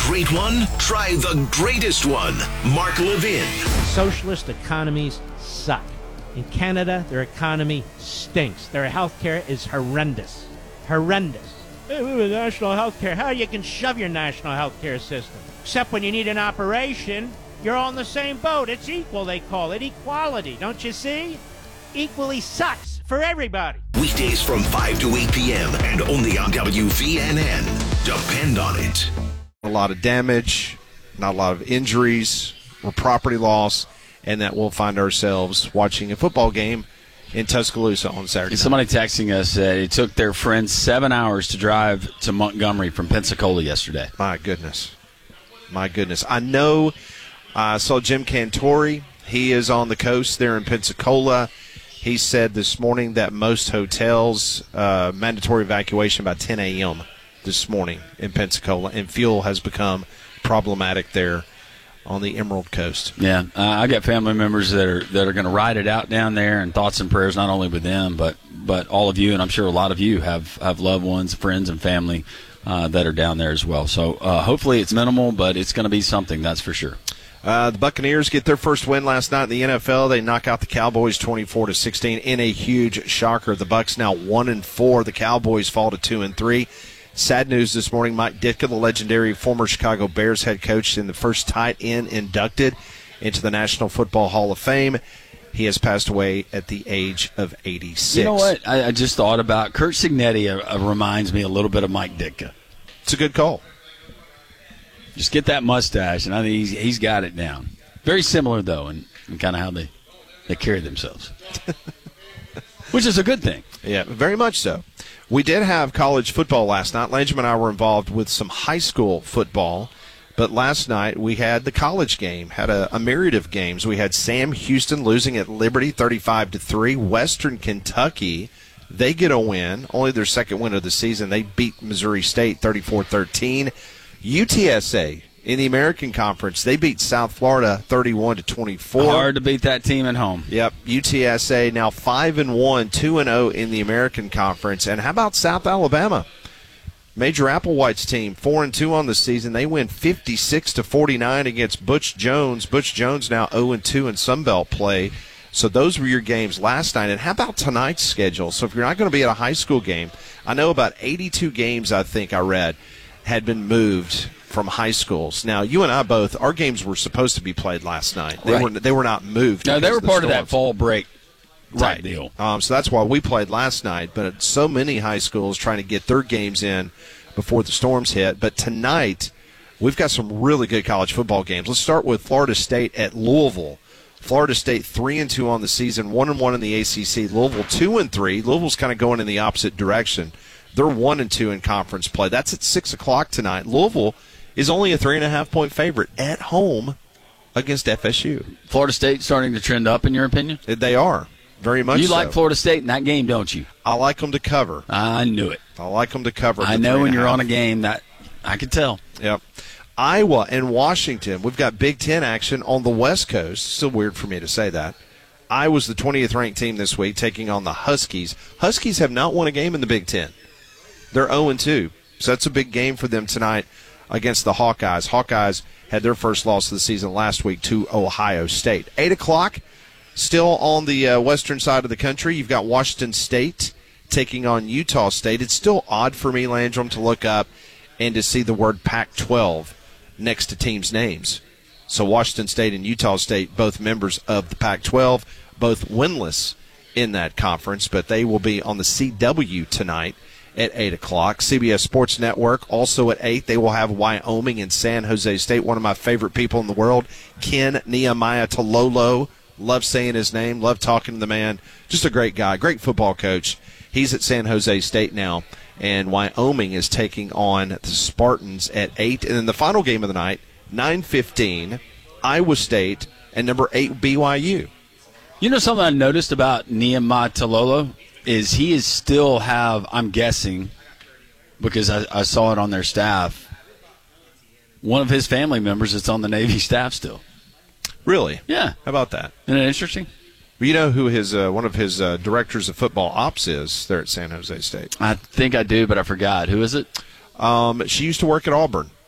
great one? Try the greatest one. Mark Levin. Socialist economies suck. In Canada, their economy stinks. Their healthcare is horrendous. Horrendous. Hey, we have national healthcare. How you can shove your national healthcare system? Except when you need an operation, you're all in the same boat. It's equal, they call it. Equality, don't you see? Equally sucks for everybody. Weekdays from 5 to 8 p.m. and only on WVNN. Depend on it. A lot of damage, not a lot of injuries or property loss, and that we'll find ourselves watching a football game in Tuscaloosa on Saturday night. Somebody texting us said it took their friends 7 hours to drive to Montgomery from Pensacola yesterday. My goodness. I know I saw Jim Cantori. He is on the coast there in Pensacola. He said this morning that most hotels, mandatory evacuation by 10 a.m. this morning in Pensacola, and fuel has become problematic there on the Emerald Coast. Yeah, I got family members that are going to ride it out down there, and thoughts and prayers not only with them, but all of you, and I'm sure a lot of you have loved ones, friends, and family that are down there as well. So hopefully it's minimal, but it's going to be something, that's for sure. The Buccaneers get their first win last night in the NFL. They knock out the Cowboys 24-16 in a huge shocker. The Bucs now 1-4. The Cowboys fall to 2-3. Sad news this morning, Mike Ditka, the legendary former Chicago Bears head coach and the first tight end inducted into the National Football Hall of Fame. He has passed away at the age of 86. You know what? I just thought about Curt Cignetti reminds me a little bit of Mike Ditka. It's a good call. Just get that mustache, and I think he's got it down. Very similar, though, in kind of how they carry themselves, which is a good thing. Yeah, very much so. We did have college football last night. Langem and I were involved with some high school football, but last night we had the college game, had a myriad of games. We had Sam Houston losing at Liberty 35-3. Western Kentucky, they get a win, only their second win of the season. They beat Missouri State 34-13. UTSA in the American Conference, they beat South Florida 31-24. Hard to beat that team at home. Yep, UTSA now 5-1, 2-0 in the American Conference. And how about South Alabama? Major Applewhite's team 4-2 on the season. They win 56-49 against Butch Jones. Butch Jones now 0-2 in Sun Belt play. So those were your games last night. And how about tonight's schedule? So if you're not going to be at a high school game, I know about 82 games, I think I read, had been moved from high schools. Now, you and I both, our games were supposed to be played last night. They were not moved. No, they were part of that fall break type deal. So that's why we played last night. But so many high schools trying to get their games in before the storms hit. But tonight, we've got some really good college football games. Let's start with Florida State at Louisville. Florida State 3-2 on the season, 1-1 in the ACC. Louisville 2-3. Louisville's kind of going in the opposite direction. They're 1-2 in conference play. That's at 6 o'clock tonight. Louisville is only a 3.5-point favorite at home against FSU. Florida State starting to trend up, in your opinion? They are, very much. You so. like Florida State in that game, don't you? I like them to cover. I knew it. I like them to cover. I know when you're on a game that I could tell. Yep. Iowa and Washington. We've got Big Ten action on the West Coast. Still weird for me to say that. Iowa's the 20th ranked team this week, taking on the Huskies. Huskies have not won a game in the Big Ten. They're 0-2, so that's a big game for them tonight against the Hawkeyes. Hawkeyes had their first loss of the season last week to Ohio State. 8 o'clock, still on the western side of the country, you've got Washington State taking on Utah State. It's still odd for me, Landrum, to look up and to see the word Pac-12 next to teams' names. So Washington State and Utah State, both members of the Pac-12, both winless in that conference, but they will be on the CW tonight at 8 o'clock. CBS Sports Network also at 8. They will have Wyoming and San Jose State. One of my favorite people in the world, Ken Nehemiah Tololo. Love saying his name. Love talking to the man. Just a great guy. Great football coach. He's at San Jose State now. And Wyoming is taking on the Spartans at 8. And then the final game of the night, 9:15, Iowa State and number 8 BYU. You know something I noticed about Nehemiah Tololo? Is he is still have, I'm guessing, because I saw it on their staff, one of his family members that's on the Navy staff still. Really? Yeah. How about that? Isn't that interesting? You know who his one of his directors of football ops is there at San Jose State? I think I do, but I forgot. Who is it? She used to work at Auburn.